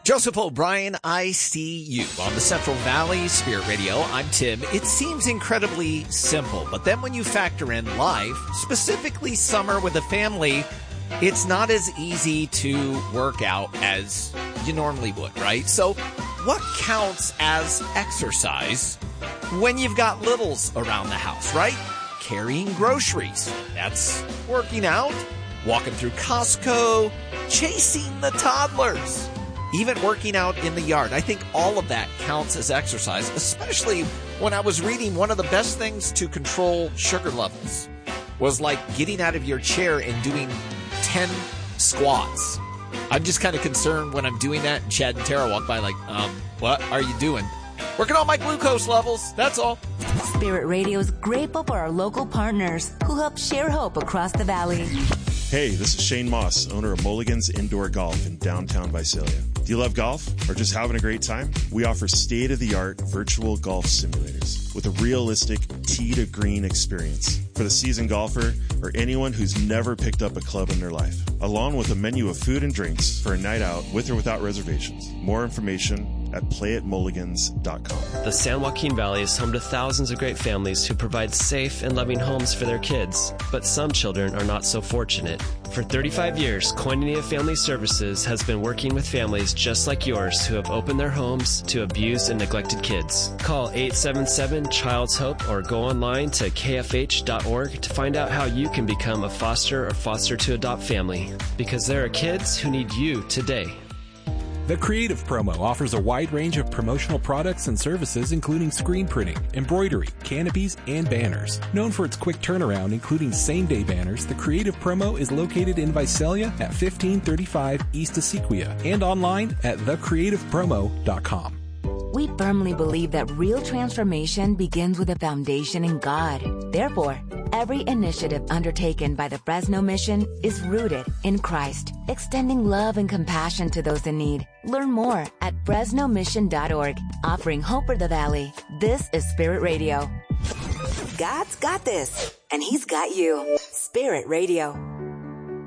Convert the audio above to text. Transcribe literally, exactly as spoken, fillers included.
Joseph O'Brien, I see you on the Central Valley Spirit Radio. I'm Tim. It seems incredibly simple, but then when you factor in life, specifically summer with a family, it's not as easy to work out as you normally would, right? So what counts as exercise when you've got littles around the house, right? Carrying groceries, that's working out. Walking through Costco, chasing the toddlers. Even working out in the yard. I think all of that counts as exercise, especially when I was reading one of the best things to control sugar levels was like getting out of your chair and doing ten squats. I'm just kind of concerned when I'm doing that and Chad and Tara walk by like, um, what are you doing? Working on my glucose levels, that's all. Spirit Radio is grateful for our local partners who help share hope across the valley. Hey, this is Shane Moss, owner of Mulligan's Indoor Golf in downtown Visalia. Do you love golf or just having a great time? We offer state-of-the-art virtual golf simulators with a realistic tee-to-green experience for the seasoned golfer or anyone who's never picked up a club in their life, along with a menu of food and drinks for a night out with or without reservations. More information at play at mulligans dot com. The San Joaquin Valley is home to thousands of great families who provide safe and loving homes for their kids, but some children are not so fortunate. For thirty-five years, Koinonia Family Services has been working with families just like yours who have opened their homes to abused and neglected kids. Call eight seven seven, child's hope or go online to k f h dot org to find out how you can become a foster or foster to adopt family, because there are kids who need you today. The Creative Promo offers a wide range of promotional products and services, including screen printing, embroidery, canopies, and banners. Known for its quick turnaround, including same-day banners, the Creative Promo is located in Visalia at fifteen thirty-five East Asequia and online at the creative promo dot com. We firmly believe that real transformation begins with a foundation in God. Therefore, every initiative undertaken by the Fresno Mission is rooted in Christ, extending love and compassion to those in need. Learn more at fresno mission dot org, offering hope for the valley. This is Spirit Radio. God's got this, and He's got you. Spirit Radio.